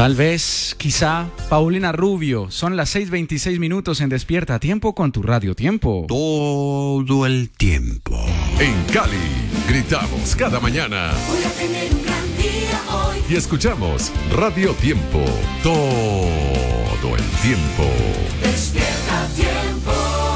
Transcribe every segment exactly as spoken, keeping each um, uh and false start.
Tal vez, quizá, Paulina Rubio. Son las seis veintiséis minutos en Despierta a Tiempo con tu Radio Tiempo. Todo el tiempo. En Cali, gritamos cada mañana. Voy a tener un gran día hoy. Y escuchamos Radio Tiempo. Todo el tiempo. Despierta a Tiempo.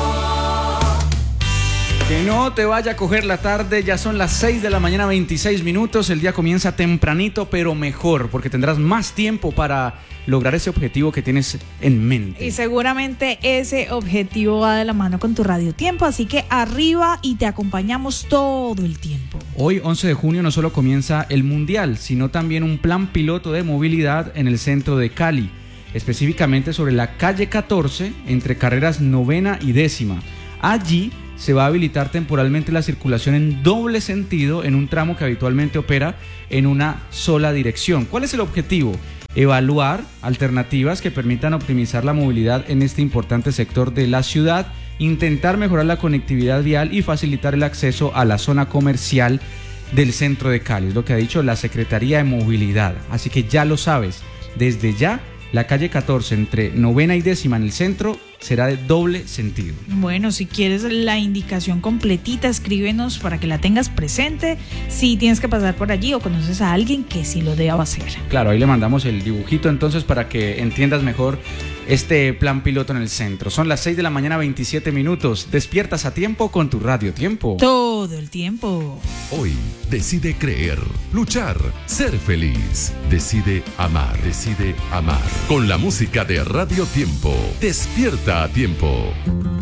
Que no te vaya a coger la tarde, ya son las seis de la mañana, veintiséis minutos. El día comienza tempranito, pero mejor, porque tendrás más tiempo para lograr ese objetivo que tienes en mente. Y seguramente ese objetivo va de la mano con tu Radio Tiempo, así que arriba y te acompañamos todo el tiempo. Hoy, once de junio, no solo comienza el Mundial, sino también un plan piloto de movilidad en el centro de Cali, específicamente sobre la calle catorce, entre carreras novena y décima. Allí se va a habilitar temporalmente la circulación en doble sentido en un tramo que habitualmente opera en una sola dirección. ¿Cuál es el objetivo? Evaluar alternativas que permitan optimizar la movilidad en este importante sector de la ciudad, intentar mejorar la conectividad vial y facilitar el acceso a la zona comercial del centro de Cali. Es lo que ha dicho la Secretaría de Movilidad. Así que ya lo sabes, desde ya la calle catorce entre novena y décima en el centro será de doble sentido. Bueno, si quieres la indicación completita, escríbenos para que la tengas presente. Si tienes que pasar por allí o conoces a alguien que sí lo deba hacer. Claro, ahí le mandamos el dibujito entonces para que entiendas mejor este plan piloto en el centro. Son las seis de la mañana, veintisiete minutos. Despiertas a tiempo con tu Radio Tiempo. Todo el tiempo. Hoy decide creer, luchar, ser feliz. Decide amar, decide amar. Con la música de Radio Tiempo. Despierta a tiempo.